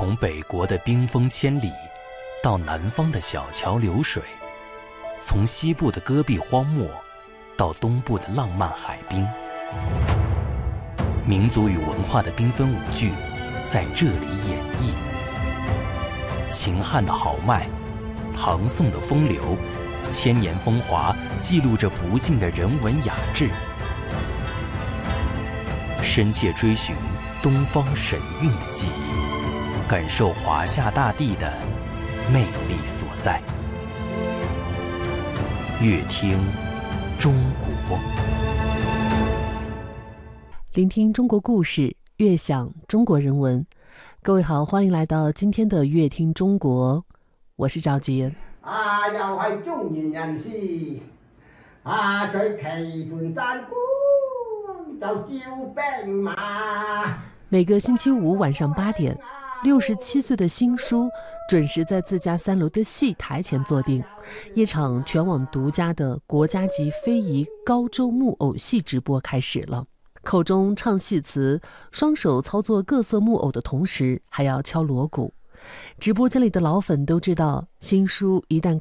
从北国的冰封千里，到南方的小桥流水，从西部的戈壁荒漠，到东部的浪漫海滨，民族与文化的缤纷舞剧在这里演绎。秦汉的豪迈，唐宋的风流，千年风华记录着不尽的人文雅致。深切追寻东方神韵的记忆，感受华夏大地的魅力所在。乐听中国， 聆听中国故事，悦享中国人文。各位好，欢迎来到今天的乐聽中國，我是趙杰。 又係中原人士，最期盤山官就招兵馬。 每个星期五晚上8点，67岁的新书准时在自家3楼的戏台前坐定，一场全网独家的国家级非遗高州木偶戏直播开始了。口中唱戏词，双手操作各色木偶的同时，还要敲锣鼓。直播间里的老粉都知道，新书一旦